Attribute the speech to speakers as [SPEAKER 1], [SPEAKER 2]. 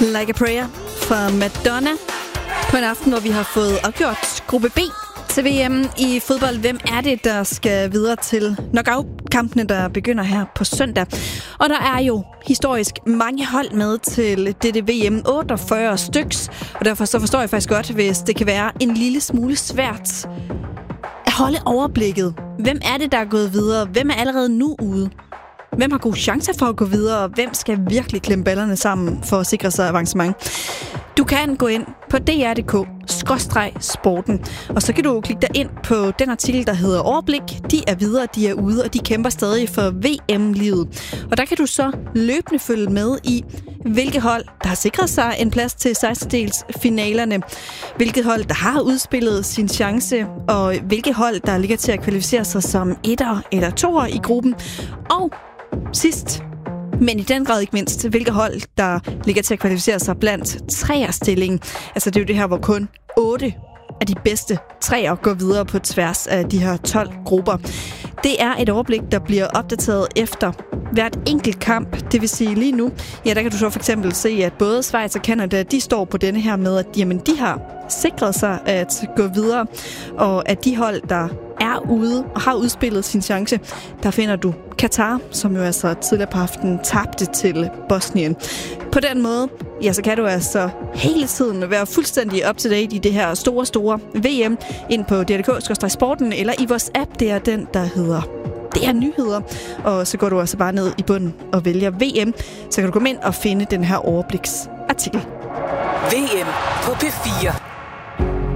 [SPEAKER 1] Like a Prayer fra Madonna på en aften, hvor vi har fået afgjort gruppe B til VM i fodbold. Hvem er det, der skal videre til knockout-kampene, der begynder her på søndag? Og der er jo historisk mange hold med til dette VM, 48 styks, og derfor så forstår jeg faktisk godt, hvis det kan være en lille smule svært at holde overblikket. Hvem er det, der er gået videre? Hvem er allerede nu ude? Hvem har gode chancer for at gå videre, og hvem skal virkelig klemme ballerne sammen for at sikre sig avancement? Du kan gå ind på dr.dk/sporten, og så kan du klikke dig ind på den artikel, der hedder Overblik. De er videre, de er ude, og de kæmper stadig for VM-livet. Og der kan du så løbende følge med i, hvilke hold, der har sikret sig en plads til 16-delsfinalerne, hvilket hold, der har udspillet sin chance, og hvilke hold, der ligger til at kvalificere sig som etter eller toer i gruppen. Og sidst, men i den grad ikke mindst, hvilke hold, der ligger til at kvalificere sig blandt treerstillingen. Altså det er jo det her, hvor kun 8 af de bedste treer går videre på tværs af de her 12 grupper. Det er et overblik, der bliver opdateret efter hvert enkelt kamp. Det vil sige lige nu, ja, der kan du så for eksempel se, at både Schweiz og Canada, de står på denne her med, at jamen, de har sikret sig at gå videre, og at de hold, der er ude og har udspillet sin chance, der finder du Katar, som jo altså tidligere på aftenen tabte til Bosnien. På den måde, ja, så kan du altså hele tiden være fuldstændig up to date i det her store VM ind på dr.dk/sporten eller i vores app, det er den, der hedder Det er nyheder. Og så går du altså bare ned i bunden og vælger VM, så kan du komme ind og finde den her overbliksartikel.
[SPEAKER 2] VM på P4.